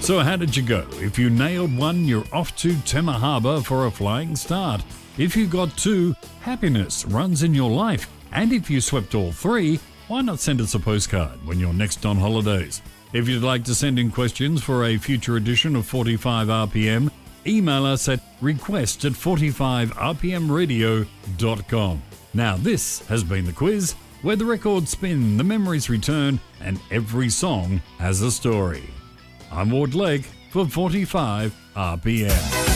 So how did you go? If you nailed one, you're off to Tema Harbour for a flying start. If you got two, happiness runs in your life. And if you swept all three, why not send us a postcard when you're next on holidays? If you'd like to send in questions for a future edition of 45 RPM, email us at request@45rpmradio.com. Now this has been The Quiz, where the records spin, the memories return, and every song has a story. I'm Ward Lake for 45 RPM.